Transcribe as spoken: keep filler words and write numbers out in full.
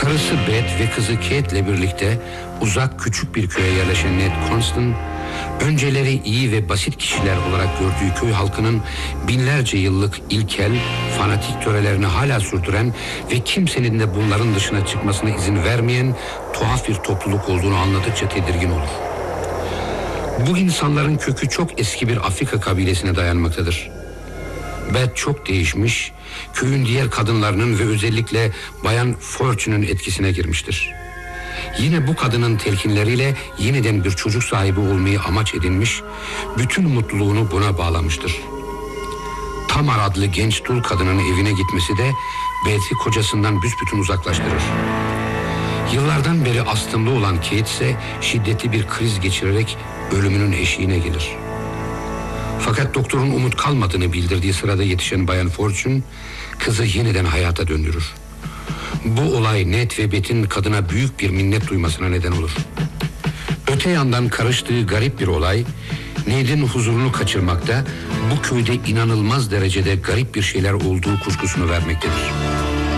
Karısı Beth ve kızı Kate'le birlikte uzak küçük bir köye yerleşen Ned Constant, önceleri iyi ve basit kişiler olarak gördüğü köy halkının binlerce yıllık ilkel, fanatik törelerini hala sürdüren ve kimsenin de bunların dışına çıkmasına izin vermeyen tuhaf bir topluluk olduğunu anladıkça tedirgin olur. Bu insanların kökü çok eski bir Afrika kabilesine dayanmaktadır. Beth çok değişmiş, köyün diğer kadınlarının ve özellikle Bayan Fortune'un etkisine girmiştir. Yine bu kadının telkinleriyle yeniden bir çocuk sahibi olmayı amaç edinmiş, bütün mutluluğunu buna bağlamıştır. Tamar adlı genç dul kadının evine gitmesi de Beth'i kocasından büsbütün uzaklaştırır. Yıllardan beri astımlı olan Kate ise şiddetli bir kriz geçirerek ölümünün eşiğine gelir. Fakat doktorun umut kalmadığını bildirdiği sırada yetişen Bayan Fortune kızı yeniden hayata döndürür. Bu olay Ned ve Beth'in kadına büyük bir minnet duymasına neden olur. Öte yandan karıştığı garip bir olay Ned'in huzurunu kaçırmakta, bu köyde inanılmaz derecede garip bir şeyler olduğu kuşkusunu vermektedir.